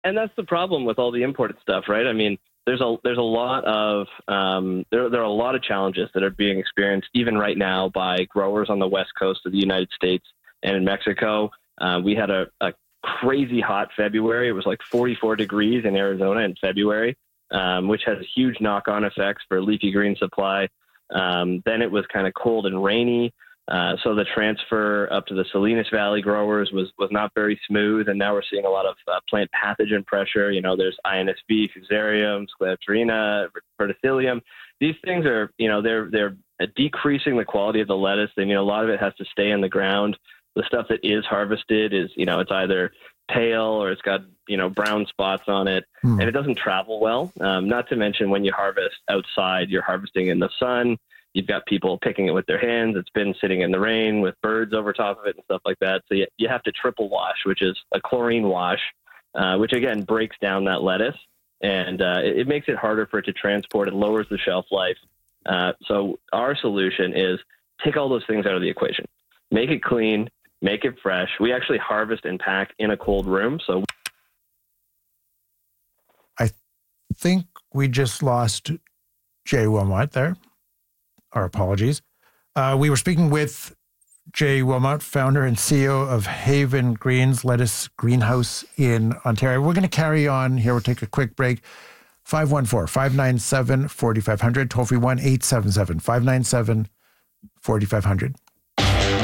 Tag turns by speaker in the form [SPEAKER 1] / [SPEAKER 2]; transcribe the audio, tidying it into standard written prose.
[SPEAKER 1] And that's the problem with all the imported stuff, right? I mean, there's a lot of there are a lot of challenges that are being experienced even right now by growers on the west coast of the United States and in Mexico. We had a crazy hot February. It was like 44 degrees in Arizona in February, which has huge knock-on effects for leafy green supply. Then it was kind of cold and rainy. So the transfer up to the Salinas Valley growers was not very smooth. And now we're seeing a lot of plant pathogen pressure. You know, there's INSV, Fusarium, Scleroterina, Verticillium. These things are, you know, they're decreasing the quality of the lettuce. I mean, a lot of it has to stay in the ground. The stuff that is harvested is, you know, it's either pale or it's got, you know, brown spots on it, and it doesn't travel well. Not to mention when you harvest outside, you're harvesting in the sun. You've got people picking it with their hands. It's been sitting in the rain with birds over top of it and stuff like that. So you have to triple wash, which is a chlorine wash, which again breaks down that lettuce, and it makes it harder for it to transport. It lowers the shelf life. So our solution is take all those things out of the equation. Make it clean, make it fresh. We actually harvest and pack in a cold room. So
[SPEAKER 2] I think we just lost Jay Wilmot there. Our apologies. We were speaking with Jay Wilmot, founder and CEO of Haven Greens Lettuce Greenhouse in Ontario. We're going to carry on here. We'll take a quick break. 514-597-4500, toll free 1-877-597-4500.